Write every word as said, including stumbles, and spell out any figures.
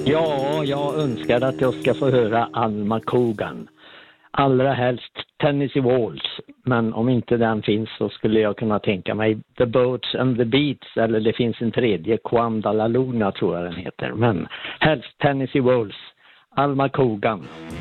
Ja, jag önskar att jag ska få höra Alma Cogan. Allra helst Tennessee Waltz. Men om inte den finns så skulle jag kunna tänka mig The Boats and the Beats. Eller det finns en tredje, Quam da la Luna tror jag den heter. Men helst Tennessee Waltz. Alma Cogan.